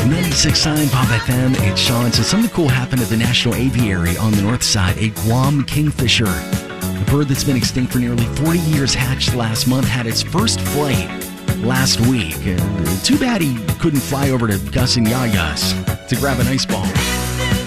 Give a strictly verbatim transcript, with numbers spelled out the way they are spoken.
ninety-six point nine Pop F M, it's Sean. So something cool happened at the National Aviary on the north side. A Guam kingfisher, a bird that's been extinct for nearly forty years, hatched last month, had its first flight last week. And too bad he couldn't fly over to Gus and Yaya's to grab an ice ball.